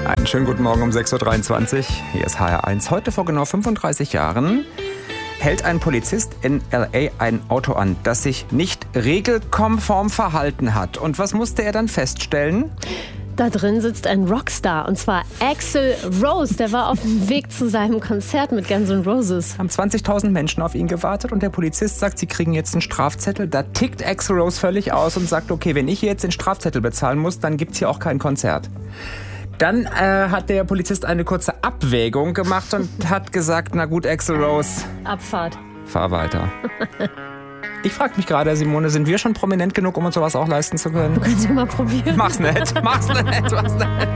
Einen schönen guten Morgen um 6.23 Uhr. Hier ist HR1. Heute vor genau 35 Jahren hält ein Polizist in L.A. ein Auto an, das sich nicht regelkonform verhalten hat. Und was musste er dann feststellen? Da drin sitzt ein Rockstar, und zwar Axl Rose. Der war auf dem Weg zu seinem Konzert mit Guns N' Roses. Haben 20.000 Menschen auf ihn gewartet und der Polizist sagt, sie kriegen jetzt einen Strafzettel. Da tickt Axl Rose völlig aus und sagt, okay, wenn ich jetzt den Strafzettel bezahlen muss, dann gibt's hier auch kein Konzert. Dann hat der Polizist eine kurze Abwägung gemacht und hat gesagt, na gut, Axl Rose, Abfahrt. fahr weiter. Ich frage mich gerade, Simone, sind wir schon prominent genug, um uns sowas auch leisten zu können? Du kannst ja mal probieren. Mach's nicht, mach's nicht.